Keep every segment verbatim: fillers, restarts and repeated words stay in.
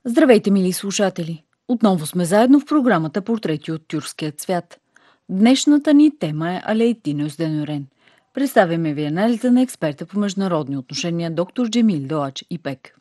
Здравейте, мили слушатели! Отново сме заедно в програмата Портрети от тюркския цвят. Днешната ни тема е Алеетин Özdönören. Представяме ви анализа на експерта по международни отношения доктор Джемил Доач Ипек.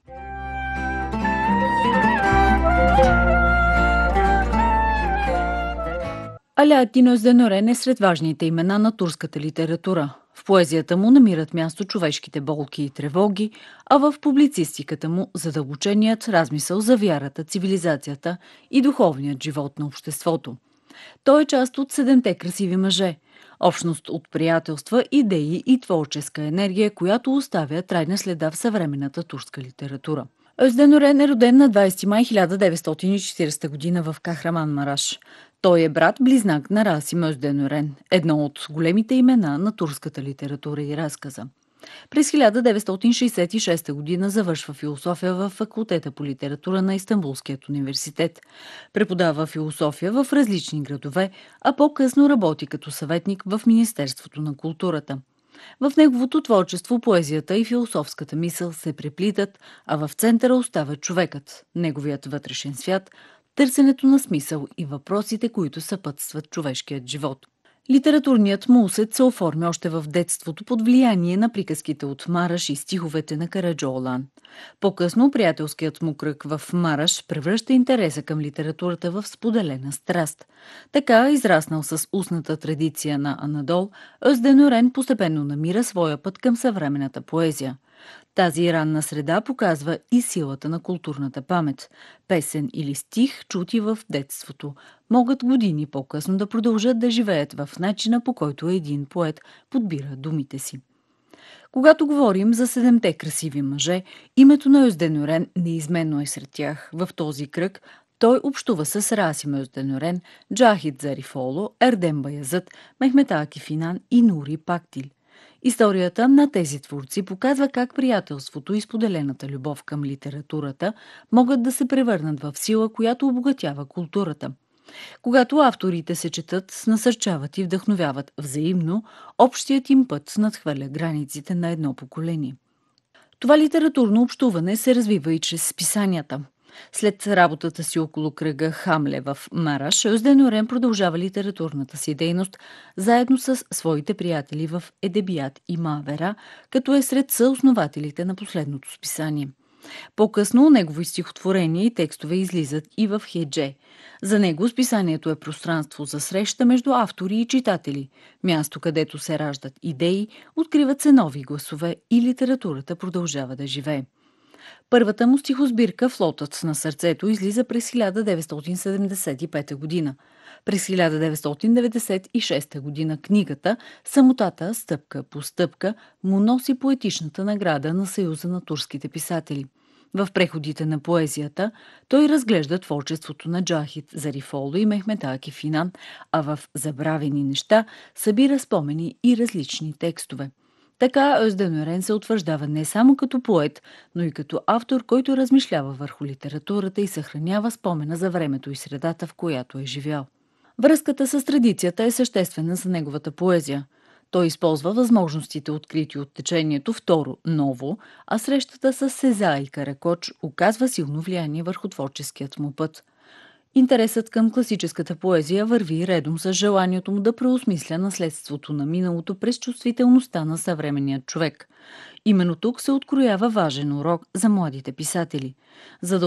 Алеетин Özdönören е сред важните имена на турската литература. В поезията му намират място човешките болки и тревоги, а в публицистиката му задълбоченият размисъл за вярата, цивилизацията и духовният живот на обществото. Той е част от седемте красиви мъже, общност от приятелства, идеи и творческа енергия, която оставя трайна следа в съвременната турска литература. Özdönören е роден на двадесети май хиляда деветстотин и четиридесета година в Кахраманмараш. Той е брат-близнак на Расим Özdönören, едно от големите имена на турската литература и разказа. През хиляда деветстотин шейсет и шеста година завършва философия в факултета по литература на Истанбулският университет. Преподава философия в различни градове, а по-късно работи като съветник в Министерството на културата. В неговото творчество поезията и философската мисъл се преплитат, а в центъра остава човекът, неговият вътрешен свят, търсенето на смисъл и въпросите, които съпътстват човешкият живот. Литературният му усет се оформя още в детството под влияние на приказките от Мараш и стиховете на Караджоолан. По-късно приятелският му кръг в Мараш превръща интереса към литературата в споделена страст. Така, израснал с устната традиция на Анадол, Özdönören постепенно намира своя път към съвременната поезия. Тази ранна среда показва и силата на културната памет. Песен или стих, чути в детството, могат години по-късно да продължат да живеят в начина, по който един поет подбира думите си. Когато говорим за седемте красиви мъже, името на Özdönören неизменно е сред тях. В този кръг той общува с Расим Özdönören, Джахид Зарифоло, Ердем Баязът, Мехмет Акиф Инан и Нури Пактил. Историята на тези творци показва как приятелството и споделената любов към литературата могат да се превърнат в сила, която обогатява културата. Когато авторите се четат, насърчават и вдъхновяват взаимно, общият им път надхвърля границите на едно поколение. Това литературно общуване се развива и чрез списанията. След работата си около кръга Хамле в Мараш, Özdönören продължава литературната си дейност заедно с своите приятели в Едебият и Мавера, като е сред съоснователите на последното списание. По-късно негови стихотворения и текстове излизат и в хедже. За него списанието е пространство за среща между автори и читатели, място където се раждат идеи, откриват се нови гласове и литературата продължава да живее. Първата му стихосбирка «Флотът на сърцето» излиза през хиляда деветстотин седемдесет и пета година. През хиляда деветстотин деветдесет и шеста година книгата «Самотата, стъпка по стъпка» му носи поетичната награда на Съюза на турските писатели. В преходите на поезията той разглежда творчеството на Джахид Зарифоло и Мехмет Акиф Инан, а в «Забравени неща» събира спомени и различни текстове. Така Özdönören се утвърждава не само като поет, но и като автор, който размишлява върху литературата и съхранява спомена за времето и средата, в която е живял. Връзката с традицията е съществена за неговата поезия. Той използва възможностите, открити от течението второ ново, а срещата с Сеза и Каракоч оказва силно влияние върху творческият му път. Интересът към класическата поезия върви редом с желанието му да преосмисля наследството на миналото през чувствителността на съвременния човек. Именно тук се откроява важен урок за младите писатели. За да